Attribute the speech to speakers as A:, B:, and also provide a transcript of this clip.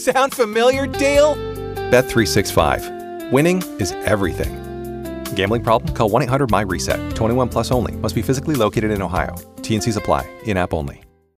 A: Sound familiar, Dale?
B: Bet365. Winning is everything. Gambling problem? Call 1-800-MY-RESET. 21 plus only. Must be physically located in Ohio. T&Cs apply. In-app only.